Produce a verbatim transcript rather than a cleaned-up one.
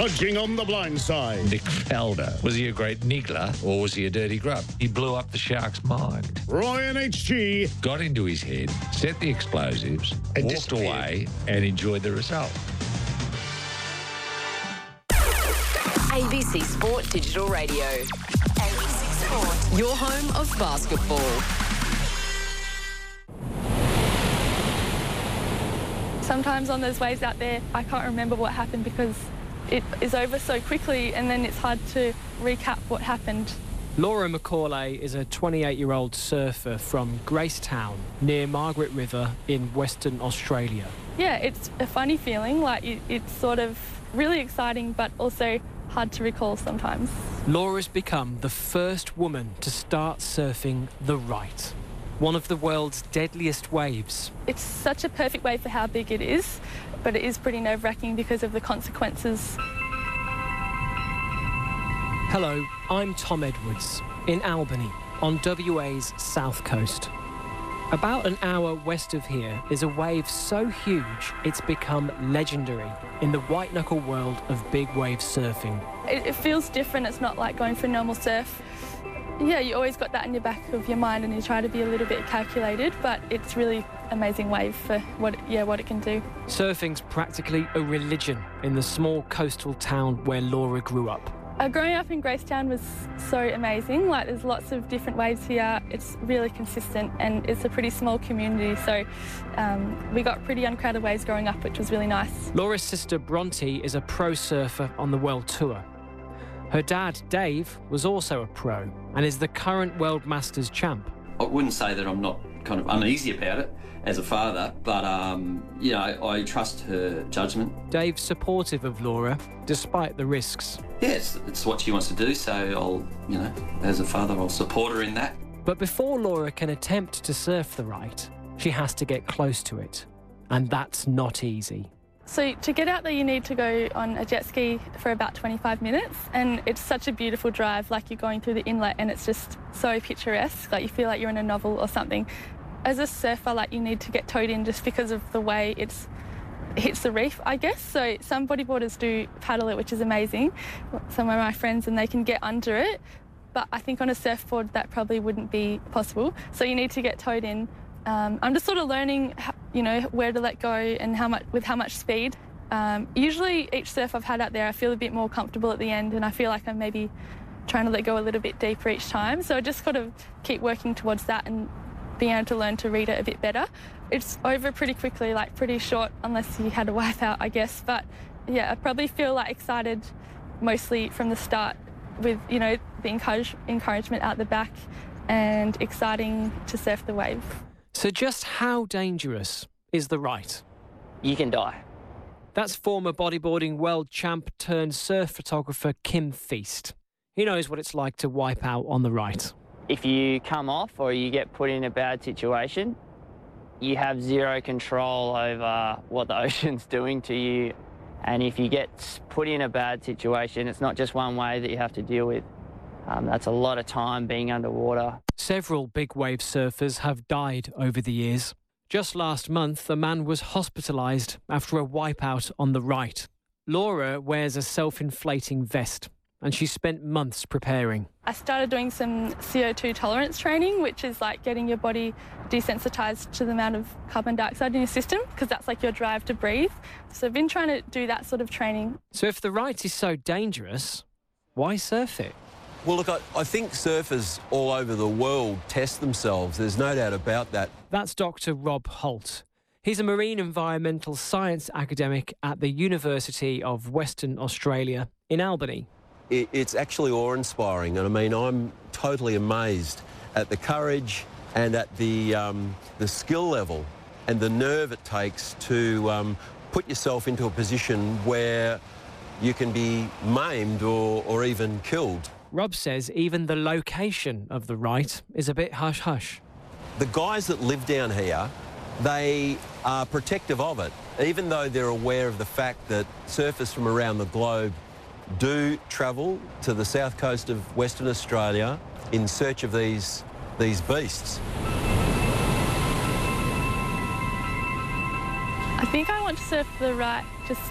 Hodging on the blind side. Nick Felder. Was he a great niggler or was he a dirty grub? He blew up the Shark's mind. Ryan H G. Got into his head, set the explosives, And walked disappeared. away and enjoyed the result. A B C Sport Digital Radio. A B C Sport. Your home of basketball. Sometimes on those waves out there, I can't remember what happened because it is over so quickly and then it's hard to recap what happened. Laura McCauley is a twenty-eight-year-old surfer from Gracetown, near Margaret River in Western Australia. Yeah, it's a funny feeling, like it, it's sort of really exciting but also hard to recall sometimes. Laura's become the first woman to start surfing the right, one of the world's deadliest waves. It's such a perfect wave for how big it is, but it is pretty nerve-wracking because of the consequences. Hello, I'm Tom Edwards in Albany on W A's south coast. About an hour west of here is a wave so huge it's become legendary in the white-knuckle world of big wave surfing. It, it feels different. It's not like going for normal surf. Yeah, you always got that in your back of your mind and you try to be a little bit calculated, but it's really amazing wave for what, yeah, what it can do. Surfing's practically a religion in the small coastal town where Laura grew up. Uh, growing up in Gracetown was so amazing. Like, there's lots of different waves here. It's really consistent and it's a pretty small community, so um, we got pretty uncrowded waves growing up, which was really nice. Laura's sister Bronte is a pro surfer on the World Tour. Her dad, Dave, was also a pro and is the current World Masters champ. I wouldn't say that I'm not kind of uneasy about it as a father, but, um, you know, I trust her judgment. Dave's supportive of Laura, despite the risks. Yeah, it's, it's what she wants to do, so I'll, you know, as a father, I'll support her in that. But before Laura can attempt to surf the right, she has to get close to it. And that's not easy. So to get out there, you need to go on a jet ski for about twenty-five minutes, and it's such a beautiful drive, like you're going through the inlet and it's just so picturesque, like you feel like you're in a novel or something. As a surfer, like, you need to get towed in just because of the way it's it hits the reef, I guess. So some bodyboarders do paddle it, which is amazing. Some of my friends, and they can get under it, but I think on a surfboard that probably wouldn't be possible. So you need to get towed in. Um, I'm just sort of learning, you know, where to let go and how much with how much speed. Um, usually each surf I've had out there, I feel a bit more comfortable at the end, and I feel like I'm maybe trying to let go a little bit deeper each time. So I just got to keep working towards that and being able to learn to read it a bit better. It's over pretty quickly, like pretty short, unless you had a wipeout, I guess. But yeah, I probably feel like excited mostly from the start with, you know, the encourage, encouragement out the back and exciting to surf the wave. So just how dangerous is the right? You can die. That's former bodyboarding world champ turned surf photographer Kim Feast. He knows what it's like to wipe out on the right. If you come off or you get put in a bad situation, you have zero control over what the ocean's doing to you. And if you get put in a bad situation, it's not just one wave that you have to deal with. Um, that's a lot of time being underwater. Several big wave surfers have died over the years. Just last month, a man was hospitalised after a wipeout on the right. Laura wears a self-inflating vest, and she spent months preparing. I started doing some C O two tolerance training, which is like getting your body desensitised to the amount of carbon dioxide in your system, because that's like your drive to breathe. So I've been trying to do that sort of training. So if the right is so dangerous, why surf it? Well, look, I, I think surfers all over the world test themselves. There's no doubt about that. That's Doctor Rob Holt. He's a marine environmental science academic at the University of Western Australia in Albany. It, it's actually awe-inspiring, and I mean, I'm totally amazed at the courage and at the, um, the skill level and the nerve it takes to um, put yourself into a position where you can be maimed or, or even killed. Rob says even the location of the right is a bit hush-hush. The guys that live down here, they are protective of it, even though they're aware of the fact that surfers from around the globe do travel to the south coast of Western Australia in search of these, these beasts. I think I want to surf the right just